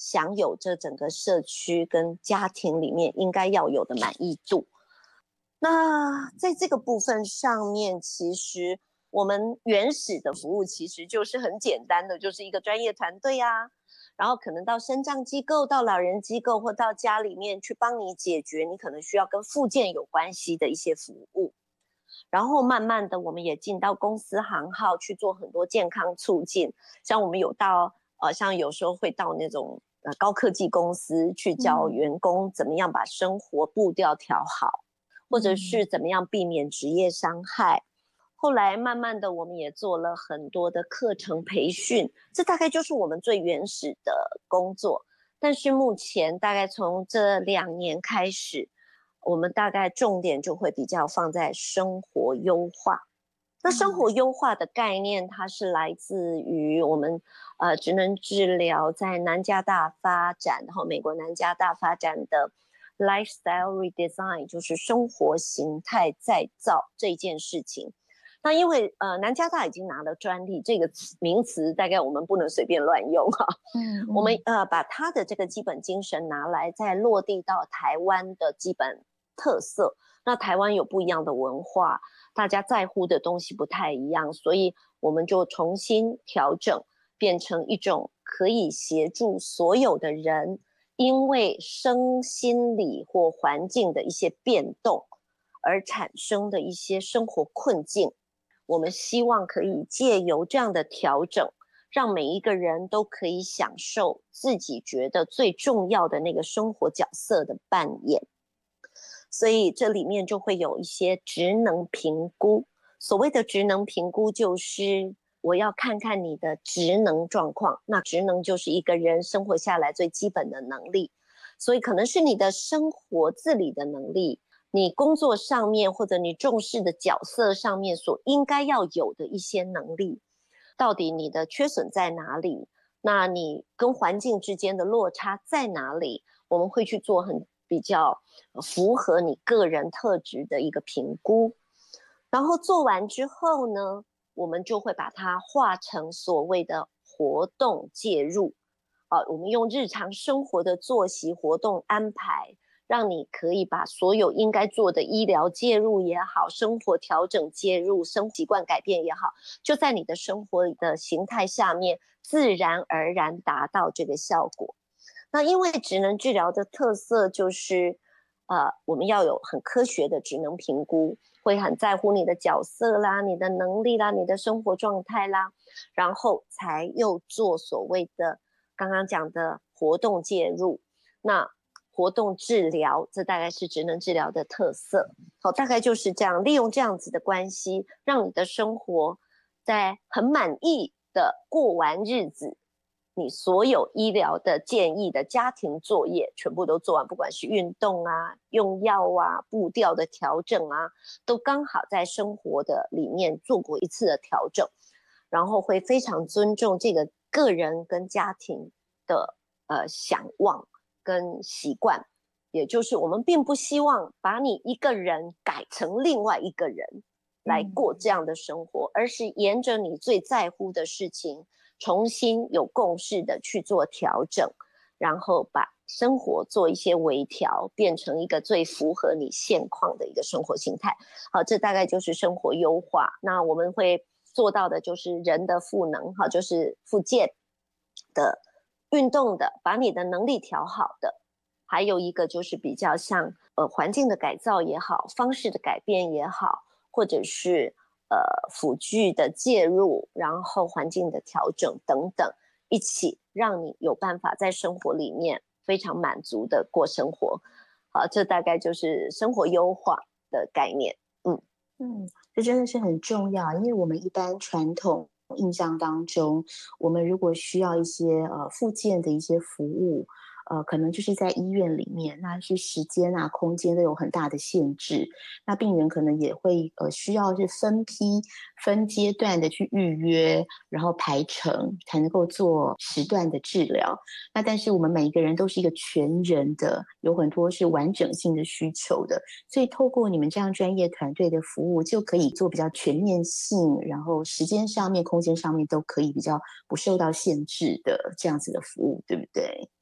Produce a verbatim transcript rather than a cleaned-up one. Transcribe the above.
享有这整个社区跟家庭里面应该要有的满意度。那在这个部分上面，其实我们原始的服务其实就是很简单的，就是一个专业团队啊，然后可能到身障机构、到老人机构或到家里面去帮你解决你可能需要跟复健有关系的一些服务。然后慢慢的我们也进到公司行号去做很多健康促进，像我们有到呃，像有时候会到那种呃高科技公司去教员工怎么样把生活步调调好，或者是怎么样避免职业伤害。后来慢慢的我们也做了很多的课程培训，这大概就是我们最原始的工作。但是目前大概从这两年开始，我们大概重点就会比较放在生活优化。那生活优化的概念，它是来自于我们呃职能治疗在南加大发展，然后美国南加大发展的 lifestyle redesign， 就是生活形态再造这件事情。那因为呃南加大已经拿了专利，这个名词大概我们不能随便乱用哈、啊。嗯, 嗯，我们呃把它的这个基本精神拿来再落地到台湾的基本特色。那台湾有不一样的文化，大家在乎的东西不太一样，所以我们就重新调整，变成一种可以协助所有的人因为身心理或环境的一些变动而产生的一些生活困境。我们希望可以借由这样的调整，让每一个人都可以享受自己觉得最重要的那个生活角色的扮演。所以这里面就会有一些职能评估，所谓的职能评估就是我要看看你的职能状况，那职能就是一个人生活下来最基本的能力，所以可能是你的生活自理的能力，你工作上面或者你重视的角色上面所应该要有的一些能力，到底你的缺损在哪里，那你跟环境之间的落差在哪里，我们会去做很比较符合你个人特质的一个评估。然后做完之后呢，我们就会把它化成所谓的活动介入、啊、我们用日常生活的作息活动安排，让你可以把所有应该做的医疗介入也好，生活调整介入，生活习惯改变也好，就在你的生活的形态下面自然而然达到这个效果。那因为职能治疗的特色就是呃，我们要有很科学的职能评估，会很在乎你的角色啦，你的能力啦，你的生活状态啦，然后才又做所谓的刚刚讲的活动介入。那活动治疗，这大概是职能治疗的特色。好，大概就是这样，利用这样子的关系，让你的生活在很满意的过完日子，你所有医疗的建议的家庭作业全部都做完，不管是运动啊、用药啊、步调的调整啊，都刚好在生活的里面做过一次的调整，然后会非常尊重这个个人跟家庭的呃想望跟习惯，也就是我们并不希望把你一个人改成另外一个人来过这样的生活，而是沿着你最在乎的事情重新有共识的去做调整，然后把生活做一些微调，变成一个最符合你现况的一个生活形态。好，这大概就是生活优化。那我们会做到的就是人的赋能，好，就是复健的、运动的，把你的能力调好的，还有一个就是比较像呃环境的改造也好，方式的改变也好，或者是呃辅具的介入，然后环境的调整等等，一起让你有办法在生活里面非常满足的过生活。好，这大概就是生活优化的概念。嗯嗯，这真的是很重要，因为我们一般传统印象当中，我们如果需要一些呃复健的一些服务，呃，可能就是在医院里面，那是时间啊、空间都有很大的限制。那病人可能也会呃需要是分批、分阶段的去预约，然后排程，才能够做时段的治疗。那但是我们每一个人都是一个全人的，有很多是完整性的需求的，所以透过你们这样专业团队的服务，就可以做比较全面性，然后时间上面、空间上面都可以比较不受到限制的这样子的服务，对不对？